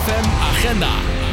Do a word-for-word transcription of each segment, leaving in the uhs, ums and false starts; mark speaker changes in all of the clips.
Speaker 1: F M Agenda.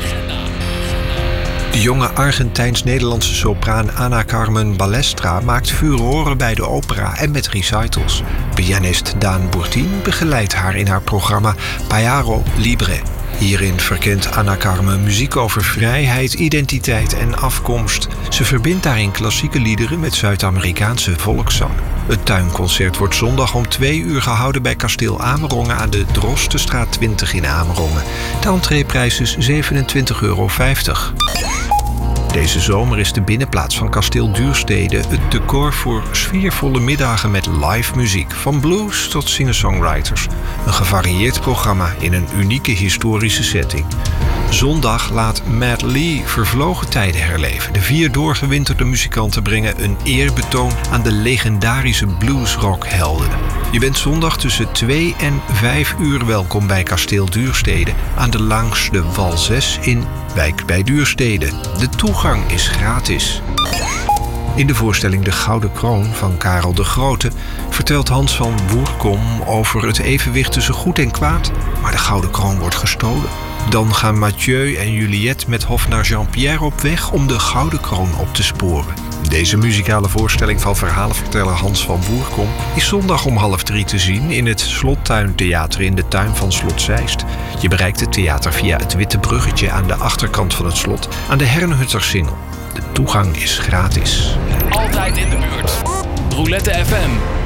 Speaker 2: De jonge Argentijns-Nederlandse sopraan Ana Carmen Balestra maakt furoren bij de opera en met recitals. Pianist Daan Bourtien begeleidt haar in haar programma Payaro Libre. Hierin verkent Ana Carmen muziek over vrijheid, identiteit en afkomst. Ze verbindt daarin klassieke liederen met Zuid-Amerikaanse volkszang. Het tuinconcert wordt zondag om twee uur gehouden bij Kasteel Amerongen aan de Drostenstraat twintig in Amerongen. De entreeprijs is zevenentwintig euro vijftig. Deze zomer is de binnenplaats van Kasteel Duurstede het decor voor sfeervolle middagen met live muziek, van blues tot singer-songwriters. Een gevarieerd programma in een unieke historische setting. Zondag laat Matt Lee vervlogen tijden herleven. De vier doorgewinterde muzikanten brengen een eerbetoon aan de legendarische bluesrockhelden. Je bent zondag tussen twee en vijf uur welkom bij Kasteel Duurstede aan de langs de Wal zes in Wijk bij Duurstede. De toegang is gratis. In de voorstelling De Gouden Kroon van Karel de Grote vertelt Hans van Woerkom over het evenwicht tussen goed en kwaad, maar de Gouden Kroon wordt gestolen. Dan gaan Mathieu en Juliette met hofnar Jean-Pierre op weg om de Gouden Kroon op te sporen. Deze muzikale voorstelling van verhalenverteller Hans van Woerkom is zondag om half drie te zien in het Slottuintheater in de tuin van Slot Zeist. Je bereikt het theater via het witte bruggetje aan de achterkant van het slot aan de Herrenhuttersingel. De toegang is gratis.
Speaker 1: Altijd in de buurt. Roulette F M.